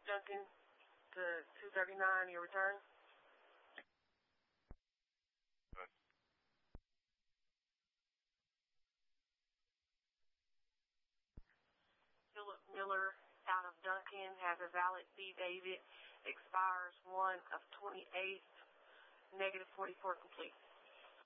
Duncan to 239, your return. Good. Philip Miller out of Duncan has a valid B. David, expires 1 of 28, negative 44 complete.